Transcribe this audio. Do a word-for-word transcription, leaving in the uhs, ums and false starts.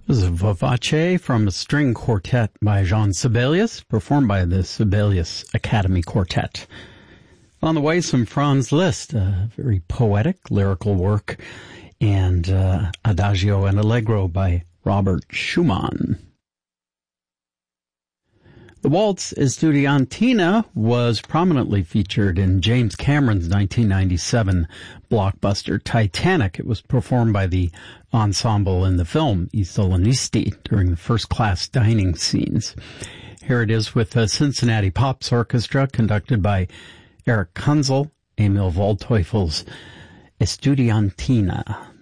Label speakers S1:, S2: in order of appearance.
S1: This is Vivace from a string quartet by Jean Sibelius, performed by the Sibelius Academy Quartet. On the way, some Franz Liszt, a very poetic, lyrical work, and uh, Adagio and Allegro by Robert Schumann. The waltz Estudiantina was prominently featured in James Cameron's nineteen ninety-seven blockbuster Titanic. It was performed by the ensemble in the film I Solonisti during the first-class dining scenes. Here it is with the Cincinnati Pops Orchestra, conducted by Eric Kunzel, Emil Waldteufel's Estudiantina.